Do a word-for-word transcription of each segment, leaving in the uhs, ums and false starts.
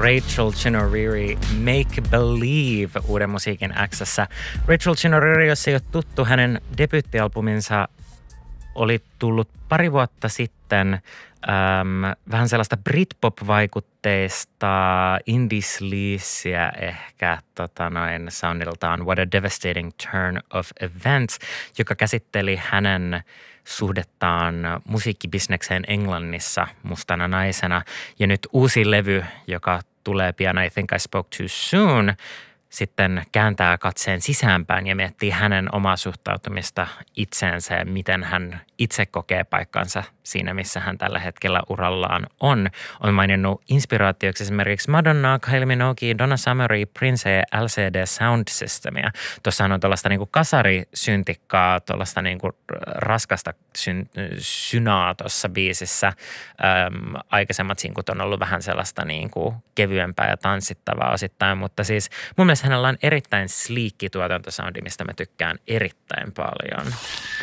Rachel Chinouriri, Make Believe uuden musiikin X:ssä. Rachel Chinouriri, jos ei ole tuttu, hänen debyyttialbuminsa oli tullut pari vuotta sitten äm, vähän sellaista Britpop-vaikutteista, indie-sleazyä ehkä tota noin soundiltaan What a Devastating Turn of Events, joka käsitteli hänen suhdettaan musiikkibisnekseen Englannissa mustana naisena. Ja nyt uusi levy, joka tulee pian, I Think I Spoke Too Soon, sitten kääntää katseen sisäänpäin ja miettii hänen omaa suhtautumista itseensä ja miten hän itse kokee paikkansa siinä, missä hän tällä hetkellä urallaan on. On maininnut inspiraatioksi esimerkiksi Madonnaa, Kylie Minogue, Donna Summeria, Prince ja L C D Sound Systemia. Tuossahan on tuollaista niinku kasarisyntikkaa, tuollaista niinku raskasta syn, synaa tuossa biisissä. Äm, aikaisemmat sinkut on ollut vähän sellaista niinku kevyempää ja tanssittavaa osittain, mutta siis mun mielestä hänellä on erittäin sleekki tuotantosoundi, mistä mä tykkään erittäin paljon.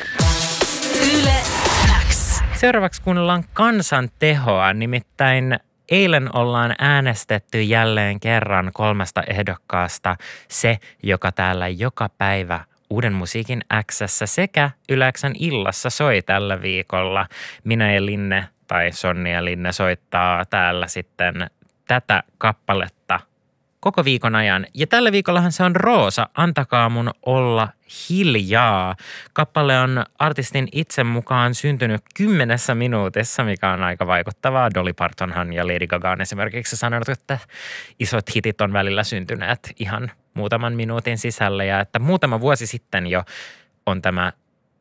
Yle X. Seuraavaksi kuunnellaan kansan tehoa, nimittäin eilen ollaan äänestetty jälleen kerran kolmesta ehdokkaasta se, joka täällä joka päivä Uuden musiikin X:ssä sekä Yle X:n illassa soi tällä viikolla. Minä ja Linne tai Sonni ja Linne soittaa täällä sitten tätä kappaletta koko viikon ajan. Ja tällä viikollahan se on Roosa, Antakaa mun olla hiljaa. Kappale on artistin itse mukaan syntynyt kymmenessä minuutissa, mikä on aika vaikuttavaa. Dolly Partonhan ja Lady Gaga on esimerkiksi sanonut, että isot hitit on välillä syntyneet ihan muutaman minuutin sisällä. Ja että muutama vuosi sitten jo on tämä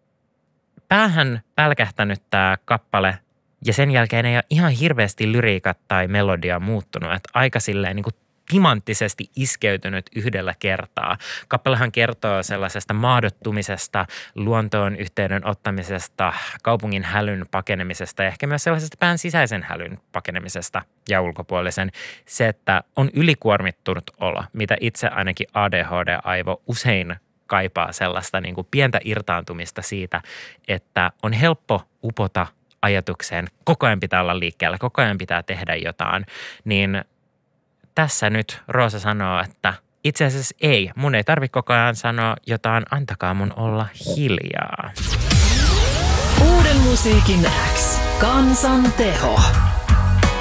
päähän pälkähtänyt tämä kappale. Ja sen jälkeen ei ole ihan hirveästi lyriikat tai melodia muuttunut. Että aika silleen niin kuin timanttisesti iskeytynyt yhdellä kertaa. Kappalehan kertoo sellaisesta maadottumisesta, luontoon yhteyden ottamisesta, kaupungin hälyn pakenemisesta ja ehkä myös sellaisesta pään sisäisen hälyn pakenemisesta ja ulkopuolisen. Se, että on ylikuormittunut olo, mitä itse ainakin A D H D-aivo usein kaipaa sellaista niin kuin pientä irtaantumista siitä, että on helppo upota ajatukseen. Koko ajan pitää olla liikkeellä, koko ajan pitää tehdä jotain, niin tässä nyt Roosa sanoo, että itse asiassa ei, mun ei tarvitse koko ajan sanoa jotain, antakaa mun olla hiljaa. Uuden musiikin X. Kansan teho.